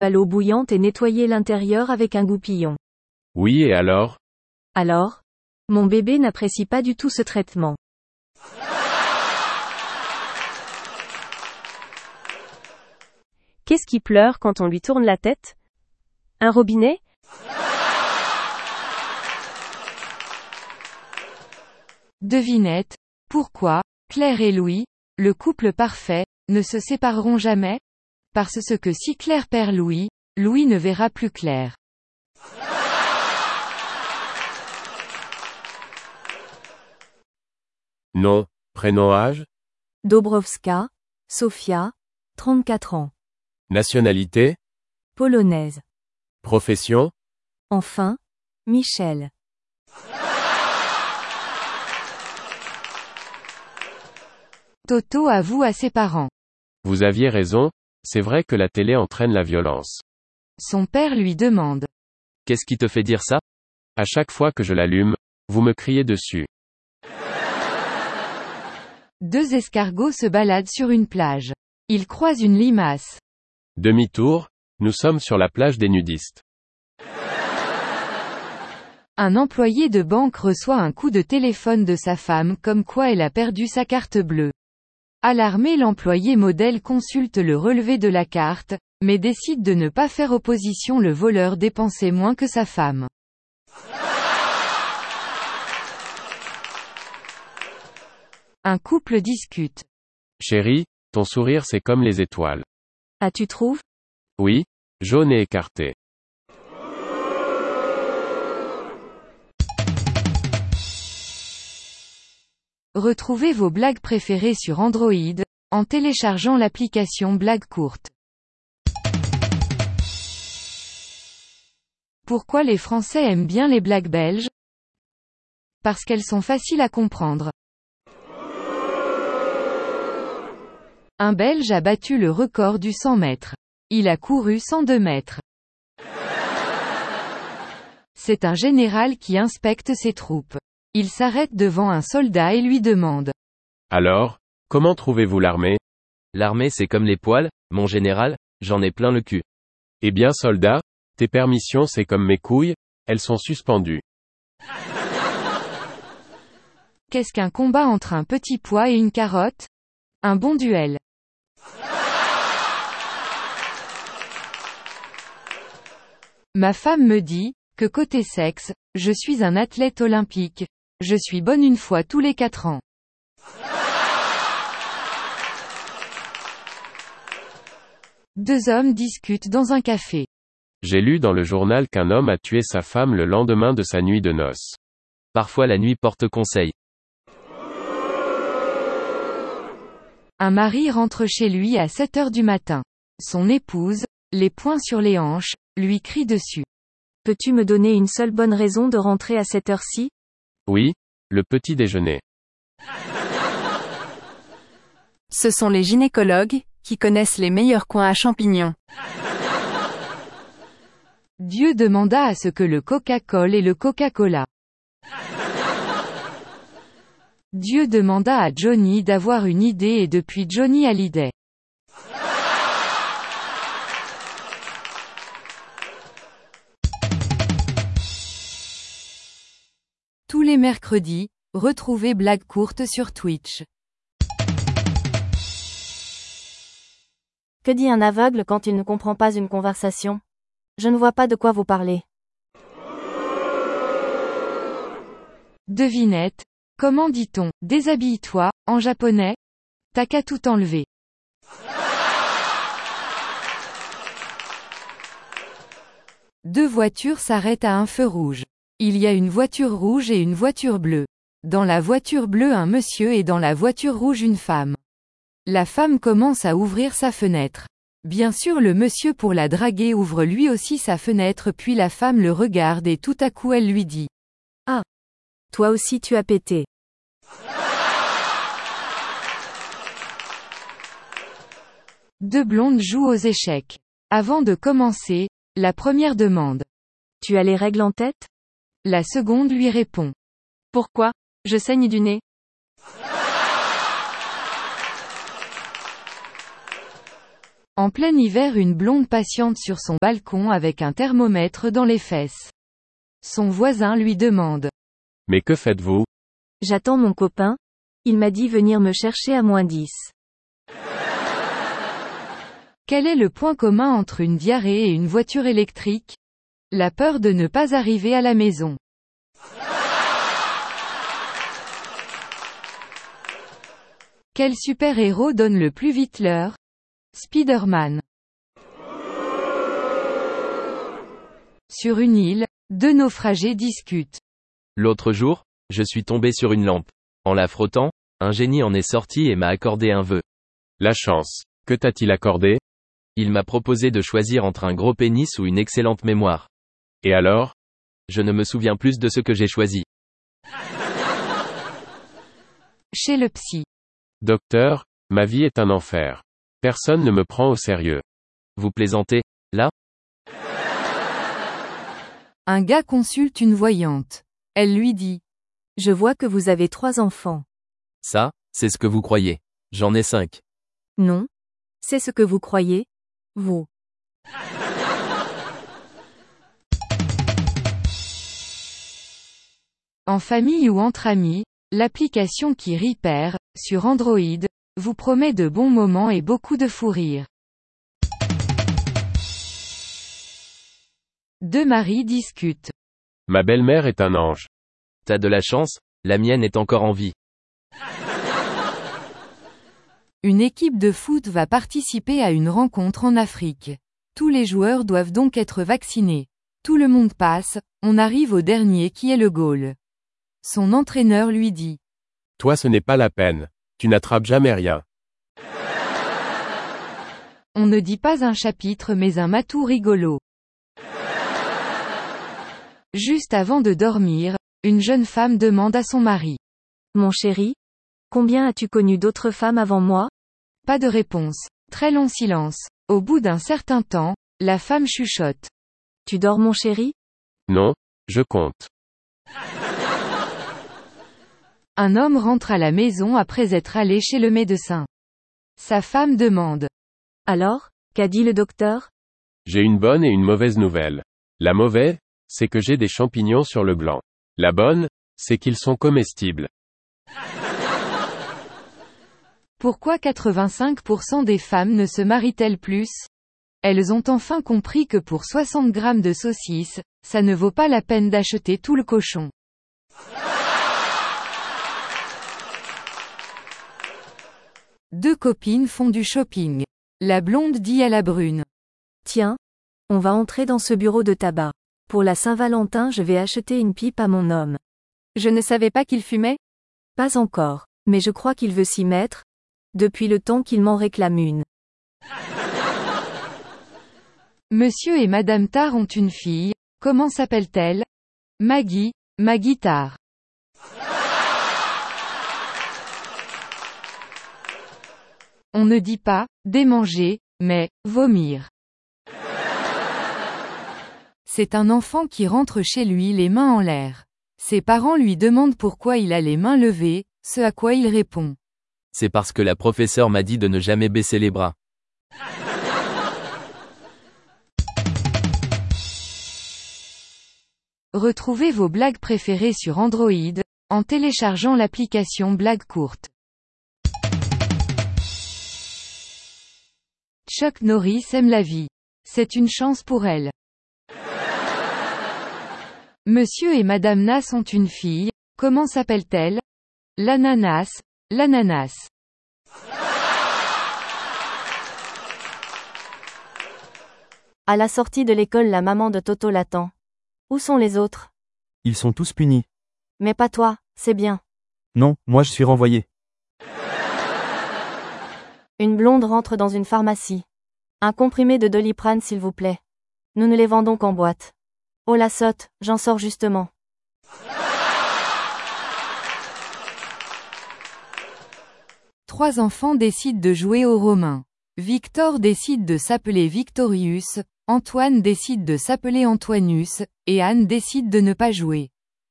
À l'eau bouillante et nettoyer l'intérieur avec un goupillon. Oui et alors? Alors? Mon bébé n'apprécie pas du tout ce traitement. Qu'est-ce qui pleure quand on lui tourne la tête? Un robinet? Devinette. Pourquoi, Claire et Louis, le couple parfait, ne se sépareront jamais? Parce que si Claire perd Louis, Louis ne verra plus Claire. Non. Prénom âge? Dobrowska, Sofia, 34 ans. Nationalité? Polonaise. Profession? Enfin, Michel. Toto avoue à ses parents. Vous aviez raison, c'est vrai que la télé entraîne la violence. Son père lui demande. Qu'est-ce qui te fait dire ça? À chaque fois que je l'allume, vous me criez dessus. Deux escargots se baladent sur une plage. Ils croisent une limace. Demi-tour, nous sommes sur la plage des nudistes. Un employé de banque reçoit un coup de téléphone de sa femme comme quoi elle a perdu sa carte bleue. Alarmé, l'employé modèle consulte le relevé de la carte, mais décide de ne pas faire opposition. Le voleur dépensait moins que sa femme. Un couple discute. Chérie, ton sourire c'est comme les étoiles. Ah, tu trouves? Oui, jaune et écarté. Retrouvez vos blagues préférées sur Android, en téléchargeant l'application Blague Courte. Pourquoi les Français aiment bien les blagues belges? Parce qu'elles sont faciles à comprendre. Un Belge a battu le record du 100 mètres. Il a couru 102 mètres. C'est un général qui inspecte ses troupes. Il s'arrête devant un soldat et lui demande. Alors, comment trouvez-vous l'armée? L'armée c'est comme les poils, mon général, j'en ai plein le cul. Eh bien soldat, tes permissions c'est comme mes couilles, elles sont suspendues. Qu'est-ce qu'un combat entre un petit pois et une carotte? Un bon duel. Ma femme me dit, que côté sexe, je suis un athlète olympique. Je suis bonne une fois tous les 4 ans. Deux hommes discutent dans un café. J'ai lu dans le journal qu'un homme a tué sa femme le lendemain de sa nuit de noces. Parfois la nuit porte conseil. Un mari rentre chez lui à 7 heures du matin. Son épouse, les poings sur les hanches, lui crie dessus. Peux-tu me donner une seule bonne raison de rentrer à cette heure-ci? Oui, le petit déjeuner. Ce sont les gynécologues, qui connaissent les meilleurs coins à champignons. Dieu demanda à ce que le Coca-Cola et le Coca-Cola. Dieu demanda à Johnny d'avoir une idée et depuis Johnny a l'idée. Tous les mercredis, retrouvez Blague Courte sur Twitch. Que dit un aveugle quand il ne comprend pas une conversation? Je ne vois pas de quoi vous parlez. Devinette. Comment dit-on « déshabille-toi » en japonais? T'as qu'à tout enlever. Deux voitures s'arrêtent à un feu rouge. Il y a une voiture rouge et une voiture bleue. Dans la voiture bleue un monsieur et dans la voiture rouge une femme. La femme commence à ouvrir sa fenêtre. Bien sûr le monsieur pour la draguer ouvre lui aussi sa fenêtre puis la femme le regarde et tout à coup elle lui dit. Ah! Toi aussi tu as pété. Deux blondes jouent aux échecs. Avant de commencer, la première demande. Tu as les règles en tête? La seconde lui répond. Pourquoi? Je saigne du nez. En plein hiver, une blonde patiente sur son balcon avec un thermomètre dans les fesses. Son voisin lui demande. Mais que faites-vous? J'attends mon copain. Il m'a dit venir me chercher à -10. Quel est le point commun entre une diarrhée et une voiture électrique? La peur de ne pas arriver à la maison. Quel super-héros donne le plus vite l'heure? Spider-Man. Sur une île, deux naufragés discutent. L'autre jour, je suis tombé sur une lampe. En la frottant, un génie en est sorti et m'a accordé un vœu. La chance. Que t'a-t-il accordé? Il m'a proposé de choisir entre un gros pénis ou une excellente mémoire. Et alors? Je ne me souviens plus de ce que j'ai choisi. Chez le psy. Docteur, ma vie est un enfer. Personne ne me prend au sérieux. Vous plaisantez, là? Un gars consulte une voyante. Elle lui dit. Je vois que vous avez 3 enfants. Ça, c'est ce que vous croyez. J'en ai 5. Non. C'est ce que vous croyez, vous. En famille ou entre amis, l'application qui Repair, sur Android, vous promet de bons moments et beaucoup de fou rire. Deux maris discutent. Ma belle-mère est un ange. T'as de la chance, la mienne est encore en vie. Une équipe de foot va participer à une rencontre en Afrique. Tous les joueurs doivent donc être vaccinés. Tout le monde passe, on arrive au dernier qui est le goal. Son entraîneur lui dit. Toi, ce n'est pas la peine. Tu n'attrapes jamais rien. On ne dit pas un chapitre mais un matou rigolo. Juste avant de dormir, une jeune femme demande à son mari. Mon chéri? Combien as-tu connu d'autres femmes avant moi? Pas de réponse. Très long silence. Au bout d'un certain temps, la femme chuchote. Tu dors mon chéri? Non, je compte. Un homme rentre à la maison après être allé chez le médecin. Sa femme demande. Alors, qu'a dit le docteur? J'ai une bonne et une mauvaise nouvelle. La mauvaise, c'est que j'ai des champignons sur le gland. La bonne, c'est qu'ils sont comestibles. Pourquoi 85% des femmes ne se marient-elles plus? Elles ont enfin compris que pour 60 grammes de saucisses, ça ne vaut pas la peine d'acheter tout le cochon. Deux copines font du shopping. La blonde dit à la brune. Tiens, on va entrer dans ce bureau de tabac. Pour la Saint-Valentin, je vais acheter une pipe à mon homme. Je ne savais pas qu'il fumait? Pas encore, mais je crois qu'il veut s'y mettre, depuis le temps qu'il m'en réclame une. Monsieur et Madame Tard ont une fille, comment s'appelle-t-elle? Maggie Tard. On ne dit pas, démanger, mais, vomir. C'est un enfant qui rentre chez lui les mains en l'air. Ses parents lui demandent pourquoi il a les mains levées, ce à quoi il répond. C'est parce que la professeure m'a dit de ne jamais baisser les bras. Retrouvez vos blagues préférées sur Android, en téléchargeant l'application Blagues courtes. Chuck Norris aime la vie. C'est une chance pour elle. Monsieur et Madame Nas ont une fille, comment s'appelle-t-elle? L'ananas. À la sortie de l'école, la maman de Toto l'attend. Où sont les autres? Ils sont tous punis. Mais pas toi, c'est bien. Non, moi je suis renvoyé. Une blonde rentre dans une pharmacie. Un comprimé de Doliprane s'il vous plaît. Nous ne les vendons qu'en boîte. Oh la sotte, j'en sors justement. Trois enfants décident de jouer aux Romains. Victor décide de s'appeler Victorius, Antoine décide de s'appeler Antoinus, et Anne décide de ne pas jouer.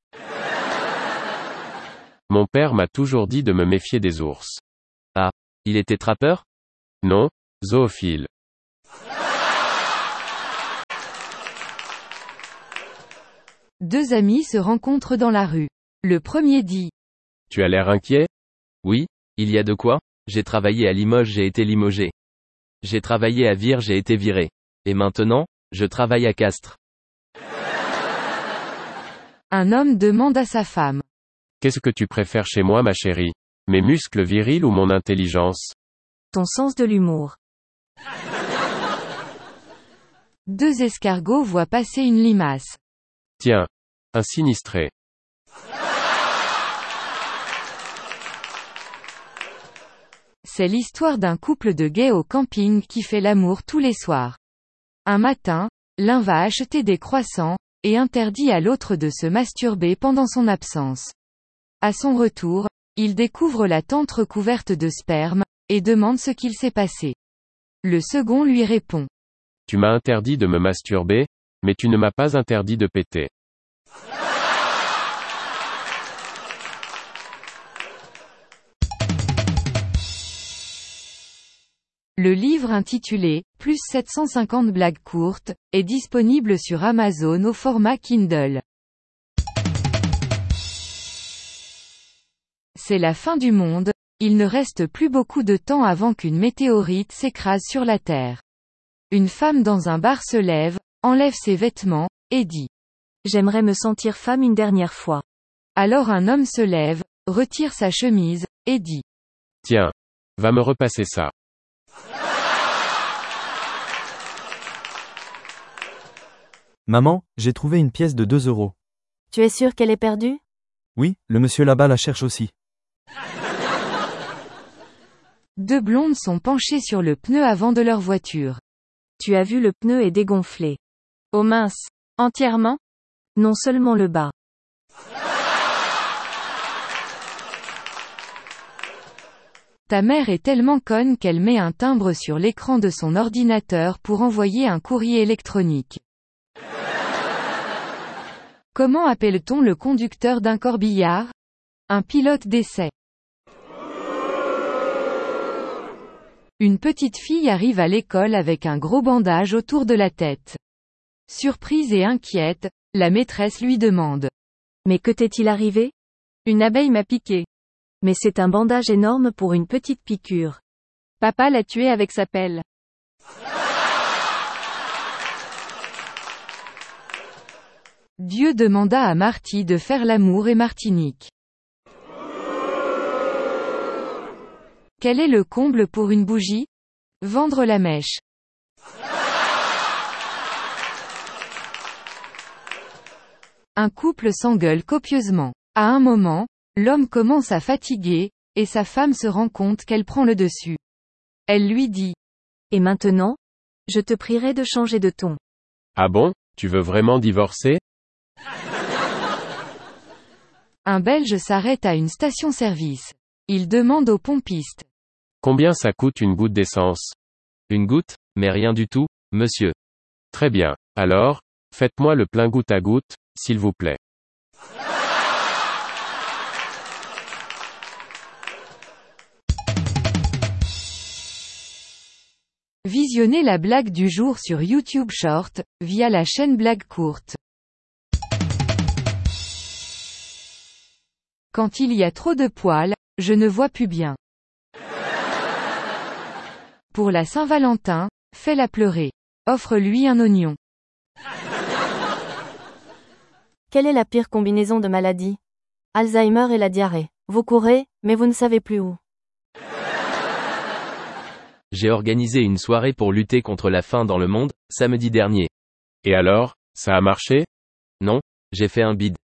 Mon père m'a toujours dit de me méfier des ours. Il était trappeur? Non, zoophile. Deux amis se rencontrent dans la rue. Le premier dit. Tu as l'air inquiet? Oui, il y a de quoi? J'ai travaillé à Limoges, j'ai été limogé. J'ai travaillé à Vire, j'ai été viré. Et maintenant, je travaille à Castres. Un homme demande à sa femme. Qu'est-ce que tu préfères chez moi, ma chérie? Mes muscles virils ou mon intelligence? Ton sens de l'humour. Deux escargots voient passer une limace. Tiens. Un sinistré. C'est l'histoire d'un couple de gays au camping qui fait l'amour tous les soirs. Un matin, l'un va acheter des croissants, et interdit à l'autre de se masturber pendant son absence. À son retour, il découvre la tente recouverte de sperme, et demande ce qu'il s'est passé. Le second lui répond. Tu m'as interdit de me masturber, mais tu ne m'as pas interdit de péter. Le livre intitulé « Plus 750 blagues courtes » est disponible sur Amazon au format Kindle. C'est la fin du monde, il ne reste plus beaucoup de temps avant qu'une météorite s'écrase sur la Terre. Une femme dans un bar se lève, enlève ses vêtements, et dit « J'aimerais me sentir femme une dernière fois. » Alors un homme se lève, retire sa chemise, et dit « Tiens. Va me repasser ça. » Maman, j'ai trouvé une pièce de 2 €. Tu es sûr qu'elle est perdue? Oui, le monsieur là-bas la cherche aussi. Deux blondes sont penchées sur le pneu avant de leur voiture. Tu as vu, le pneu est dégonflé. Oh mince. Entièrement? Non, seulement le bas. Ta mère est tellement conne qu'elle met un timbre sur l'écran de son ordinateur pour envoyer un courrier électronique. Comment appelle-t-on le conducteur d'un corbillard? Un pilote d'essai. Une petite fille arrive à l'école avec un gros bandage autour de la tête. Surprise et inquiète, la maîtresse lui demande. Mais que t'est-il arrivé? Une abeille m'a piqué. Mais c'est un bandage énorme pour une petite piqûre. Papa l'a tué avec sa pelle. Dieu demanda à Marty de faire l'amour et Martinique. Quel est le comble pour une bougie? Vendre la mèche. Un couple s'engueule copieusement. À un moment, l'homme commence à fatiguer, et sa femme se rend compte qu'elle prend le dessus. Elle lui dit. Et maintenant? Je te prierai de changer de ton. Ah bon? Tu veux vraiment divorcer? Un Belge s'arrête à une station-service. Il demande au pompiste. Combien ça coûte une goutte d'essence? Une goutte? Mais rien du tout, monsieur. Très bien. Alors, faites-moi le plein goutte à goutte, s'il vous plaît. Visionnez la blague du jour sur YouTube Short, via la chaîne Blague Courte. Quand il y a trop de poils, je ne vois plus bien. Pour la Saint-Valentin, fais-la pleurer. Offre-lui un oignon. Quelle est la pire combinaison de maladies? Alzheimer et la diarrhée. Vous courez, mais vous ne savez plus où. J'ai organisé une soirée pour lutter contre la faim dans le monde, samedi dernier. Et alors, ça a marché? Non, j'ai fait un bide.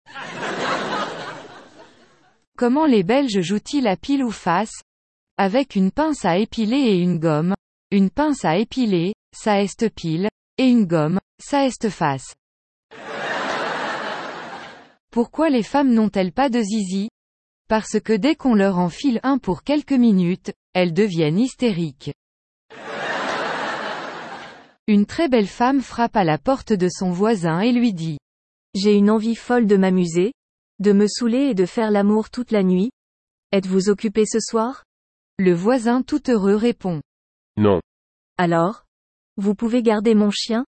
Comment les Belges jouent-ils à pile ou face? Avec une pince à épiler et une gomme. Une pince à épiler, ça est pile, et une gomme, ça est face. Pourquoi les femmes n'ont-elles pas de zizi? Parce que dès qu'on leur enfile un pour quelques minutes, elles deviennent hystériques. Une très belle femme frappe à la porte de son voisin et lui dit. J'ai une envie folle de m'amuser, de me saouler et de faire l'amour toute la nuit. Êtes-vous occupé ce soir? Le voisin tout heureux répond. Non. Alors? Vous pouvez garder mon chien?